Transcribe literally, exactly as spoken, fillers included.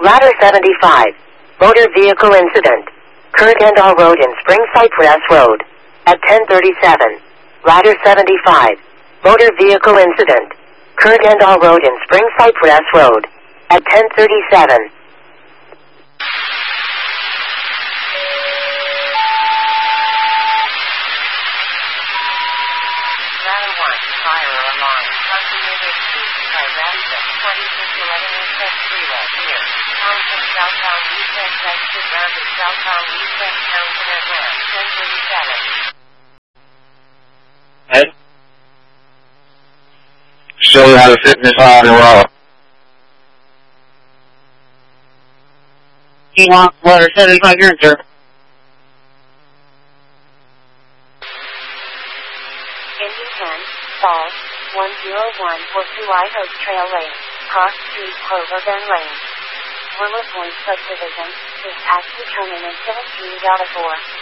Ladder seventy-five. Motor vehicle incident. Kurgandal Road in Spring Cypress Road. At ten thirty-seven. Ladder seventy-five. Motor vehicle incident. Kurgandal Road in Spring Cypress Road. At ten thirty-seven. Ladder one. Fire alarm. Continuated speed by Radisson twenty-six eleven East Freeway here. Townsend southbound East exit Rapid southbound East Townsend at ramp ten thirty-seven. Ed? Show you how to fitness on the roll. He wants letter seventy-five here, sir. Indy ten, Falls, one zero one for two Idaho Trail Lane, Cross Street, Clover Bend Lane. Willow Point Subdivision, dispatch returning in Phillips Street, Delta four.